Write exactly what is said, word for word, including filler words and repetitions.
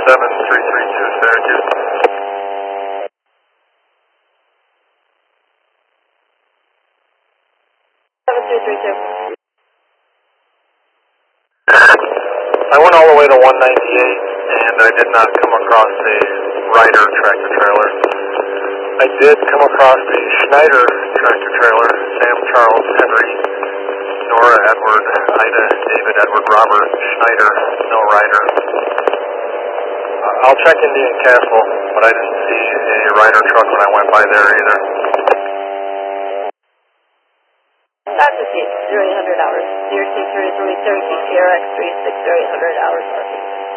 seven three three two, Syracuse. seven two three two. I went all the way to one ninety-eight, and I did not come across a Ryder tractor trailer. I did come across a Schneider tractor trailer, Sam Charles Henry, Nora Edward, Ida David Edward Robert Schneider, no Ryder. Uh, I'll check Indian Castle, but I didn't see a Ryder truck when I went by there either. That's a zero eight hundred hours. zero two three three Syracuse Sierra X three six zero eight hundred hours.